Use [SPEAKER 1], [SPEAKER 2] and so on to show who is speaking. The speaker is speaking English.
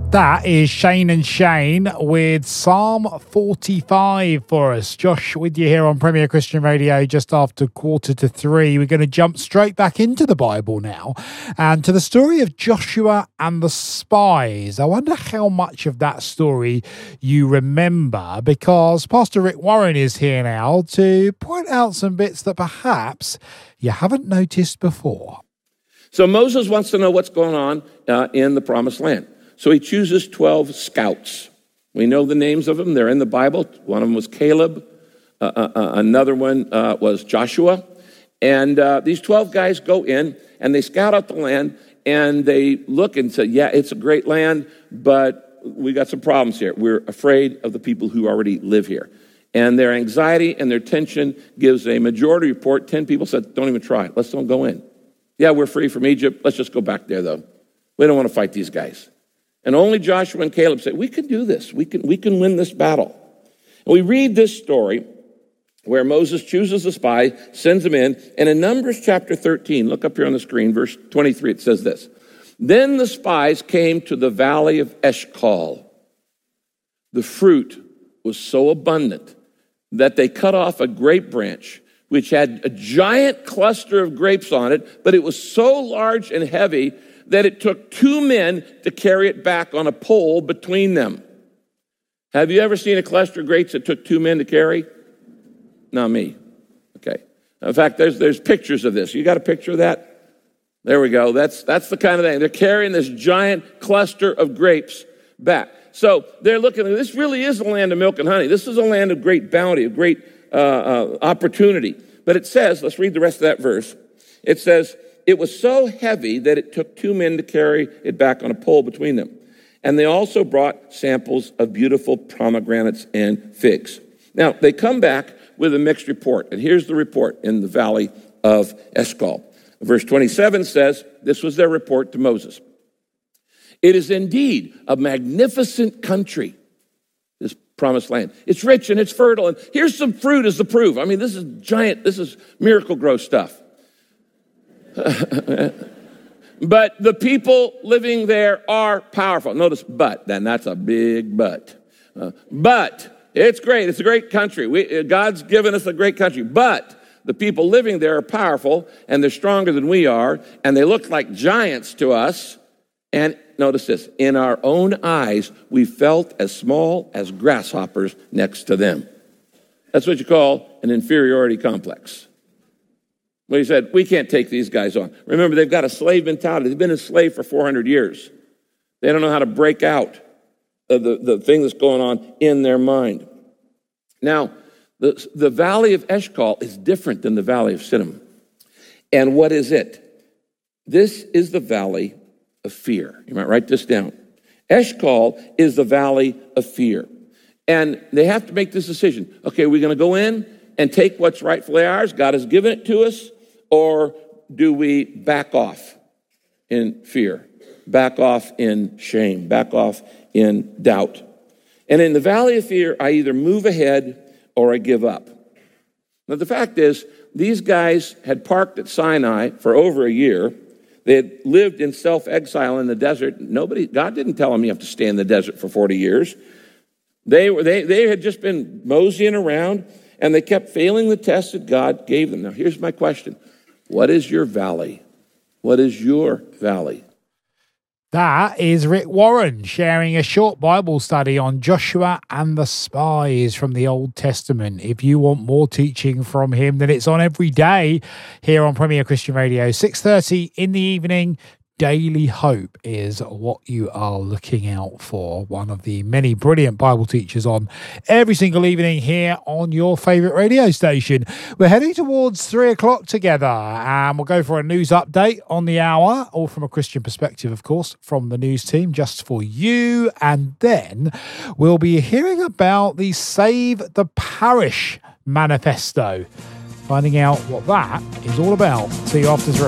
[SPEAKER 1] That is Shane and Shane with Psalm 45 for us. Josh with you here on Premier Christian Radio just after 2:45. We're going to jump straight back into the Bible now and to the story of Joshua and the spies. I wonder how much of that story you remember, because Pastor Rick Warren is here now to point out some bits that perhaps you haven't noticed before.
[SPEAKER 2] So Moses wants to know what's going on in the Promised Land. So he chooses 12 scouts. We know the names of them. They're in the Bible. One of them was Caleb. Another one was Joshua. And these 12 guys go in, and they scout out the land, and they look and say, yeah, it's a great land, but we got some problems here. We're afraid of the people who already live here. And their anxiety and their tension gives a majority report. 10 people said, don't even try it. Let's don't go in. Yeah, we're free from Egypt. Let's just go back there, though. We don't want to fight these guys. And only Joshua and Caleb say, we can do this. We can win this battle. And we read this story where Moses chooses a spy, sends him in, and in Numbers chapter 13, look up here on the screen, verse 23, it says this. Then the spies came to the valley of Eshcol. The fruit was so abundant that they cut off a grape branch, which had a giant cluster of grapes on it, but it was so large and heavy that it took 2 men to carry it back on a pole between them. Have you ever seen a cluster of grapes that took 2 men to carry? Not me. Okay. In fact, there's pictures of this. You got a picture of that? There we go. That's the kind of thing. They're carrying this giant cluster of grapes back. So they're looking at this. Really is a land of milk and honey. This is a land of great bounty, of great opportunity. But it says, let's read the rest of that verse. It says, it was so heavy that it took 2 men to carry it back on a pole between them. And they also brought samples of beautiful pomegranates and figs. Now, they come back with a mixed report. And here's the report in the valley of Eshcol. Verse 27 says, this was their report to Moses. It is indeed a magnificent country, this promised land. It's rich and it's fertile. And here's some fruit as the proof. I mean, this is giant. This is miracle grow stuff. But the people living there are powerful. Notice but, then that's a big but. But it's great. It's a great country. God's given us a great country. But the people living there are powerful, and they're stronger than we are, and they look like giants to us. And notice this, in our own eyes, we felt as small as grasshoppers next to them. That's what you call an inferiority complex. Well, he said, we can't take these guys on. Remember, they've got a slave mentality. They've been enslaved for 400 years. They don't know how to break out of the thing that's going on in their mind. Now, the valley of Eshcol is different than the valley of Siddim. And what is it? This is the valley of fear. You might write this down. Eshcol is the valley of fear. And they have to make this decision. Okay, we're going to go in and take what's rightfully ours. God has given it to us. Or do we back off in fear, back off in shame, back off in doubt? And in the valley of fear, I either move ahead or I give up. Now, the fact is, these guys had parked at Sinai for over a year. They had lived in self-exile in the desert. God didn't tell them you have to stay in the desert for 40 years. They had just been moseying around, and they kept failing the test that God gave them. Now, here's my question. What is your valley? What is your valley?
[SPEAKER 1] That is Rick Warren sharing a short Bible study on Joshua and the spies from the Old Testament. If you want more teaching from him, then it's on every day here on Premier Christian Radio, 6:30 in the evening. Daily Hope is what you are looking out for. One of the many brilliant Bible teachers on every single evening here on your favourite radio station. We're heading towards 3 o'clock together, and we'll go for a news update on the hour, all from a Christian perspective, of course, from the news team, just for you. And then we'll be hearing about the Save the Parish manifesto, finding out what that is all about. See you after 3.